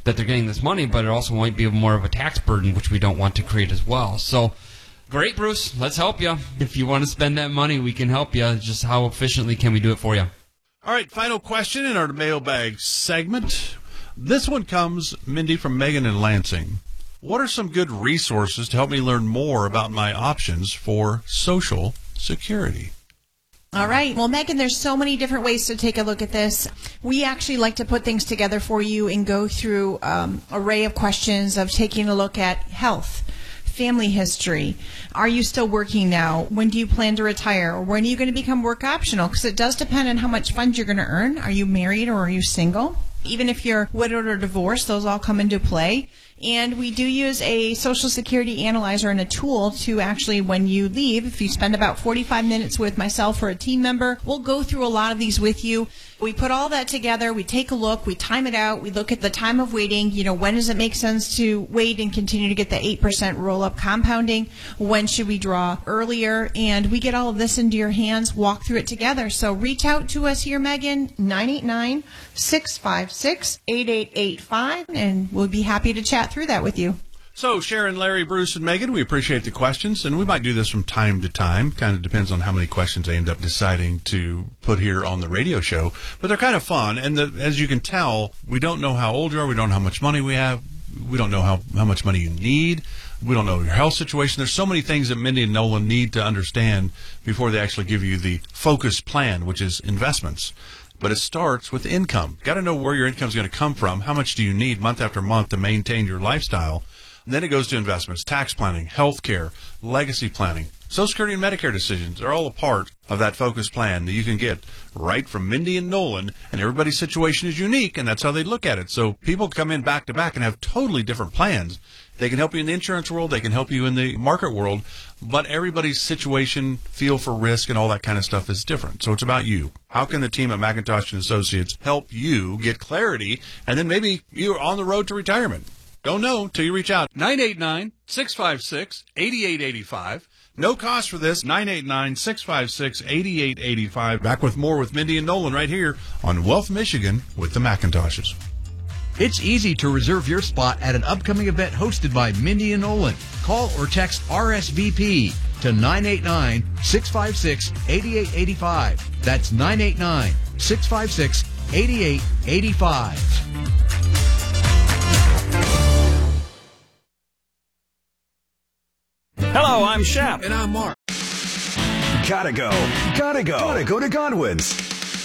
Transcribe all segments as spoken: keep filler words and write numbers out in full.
that they're getting this money, but it also might be more of a tax burden, which we don't want to create as well. So, great, Bruce. Let's help you. If you want to spend that money, we can help you. Just how efficiently can we do it for you? All right, final question in our mailbag segment. This one comes, Mindy, from Megan in Lansing. What are some good resources to help me learn more about my options for Social Security? All right. Well, Megan, there's so many different ways to take a look at this. We actually like to put things together for you and go through um, an array of questions of taking a look at health, family history. Are you still working now? When do you plan to retire? Or when are you going to become work optional? Because it does depend on how much funds you're going to earn. Are you married or are you single? Even if you're widowed or divorced, those all come into play. And we do use a Social Security analyzer and a tool to actually, when you leave, if you spend about forty-five minutes with myself or a team member, we'll go through a lot of these with you. We put all that together, we take a look, we time it out, we look at the time of waiting, you know, when does it make sense to wait and continue to get the eight percent roll-up compounding? When should we draw earlier? And we get all of this into your hands, walk through it together. So reach out to us here, Megan, nine eight nine, six five six, eight eight eight five, and we'll be happy to chat through that with you. So, Sharon, Larry, Bruce, and Megan, we appreciate the questions, and we might do this from time to time. Kind of depends on how many questions they end up deciding to put here on the radio show. But they're kind of fun, and the, as you can tell, we don't know how old you are, we don't know how much money we have, we don't know how, how much money you need, we don't know your health situation. There's so many things that Mindy and Nolan need to understand before they actually give you the focused plan, which is investments. But it starts with income. Got to know where your income is going to come from. How much do you need month after month to maintain your lifestyle? And then it goes to investments, tax planning, health care, legacy planning. Social Security and Medicare decisions are all a part of that focused plan that you can get right from Mindy and Nolan. And everybody's situation is unique, and that's how they look at it. So people come in back to back and have totally different plans. They can help you in the insurance world. They can help you in the market world. But everybody's situation, feel for risk, and all that kind of stuff is different. So it's about you. How can the team at McIntosh and Associates help you get clarity? And then maybe you're on the road to retirement. Don't know till you reach out. nine eight nine, six five six, eight eight eight five. No cost for this. nine eight nine, six five six, eight eight eight five. Back with more with Mindy and Nolan right here on Wealth Michigan with the McIntoshes. It's easy to reserve your spot at an upcoming event hosted by Mindy and Nolan. Call or text R S V P to nine eight nine, six five six, eight eight eight five. That's nine eight nine, six five six, eight eight eight five. Hello, I'm Shep. And I'm Mark. Gotta go. Gotta go. Gotta go to Godwin's.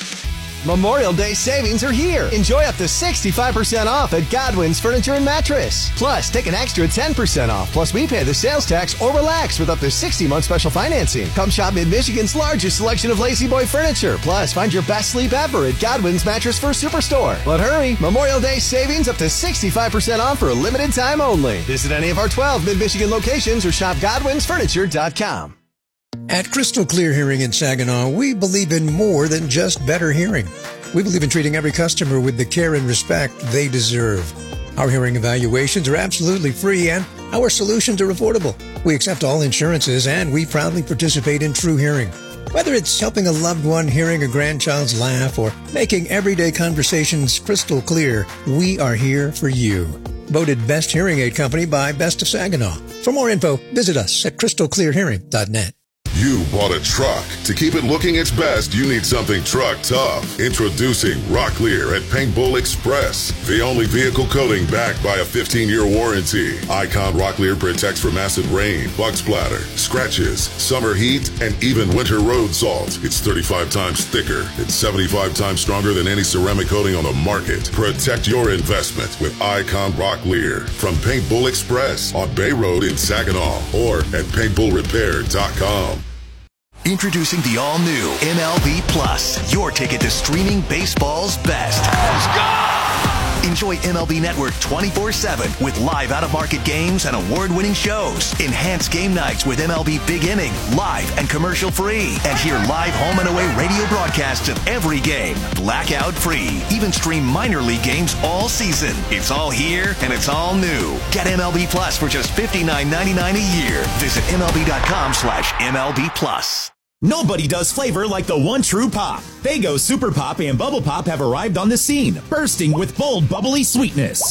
Memorial Day savings are here. Enjoy up to sixty-five percent off at Godwin's Furniture and Mattress. Plus, take an extra ten percent off. Plus, we pay the sales tax or relax with up to sixty month special financing. Come shop Mid-Michigan's largest selection of Lazy Boy furniture. Plus, find your best sleep ever at Godwin's Mattress First Superstore. But hurry, Memorial Day savings up to sixty-five percent off for a limited time only. Visit any of our twelve Mid-Michigan locations or shop Godwins Furniture dot com. At Crystal Clear Hearing in Saginaw, we believe in more than just better hearing. We believe in treating every customer with the care and respect they deserve. Our hearing evaluations are absolutely free and our solutions are affordable. We accept all insurances and we proudly participate in True Hearing. Whether it's helping a loved one hearing a grandchild's laugh or making everyday conversations crystal clear, we are here for you. Voted Best Hearing Aid Company by Best of Saginaw. For more info, visit us at crystal clear hearing dot net. You bought a truck. To keep it looking its best, you need something truck tough. Introducing Rocklear at Paint Bull Express. The only vehicle coating backed by a fifteen year warranty. Icon Rocklear protects from acid rain, bug splatter, scratches, summer heat, and even winter road salt. It's thirty-five times thicker. It's seventy-five times stronger than any ceramic coating on the market. Protect your investment with Icon Rocklear from Paint Bull Express on Bay Road in Saginaw or at paint bull repair dot com. Introducing the all-new M L B Plus, your ticket to streaming baseball's best. Let's go! Enjoy M L B Network twenty-four seven with live out-of-market games and award-winning shows. Enhance game nights with M L B Big Inning, live and commercial-free. And hear live home and away radio broadcasts of every game, blackout-free. Even stream minor league games all season. It's all here and it's all new. Get M L B Plus for just fifty-nine ninety-nine a year. Visit M L B dot com slash M L B Plus. Nobody does flavor like the one true pop. Faygo Super Pop and Bubble Pop have arrived on the scene, bursting with bold, bubbly sweetness.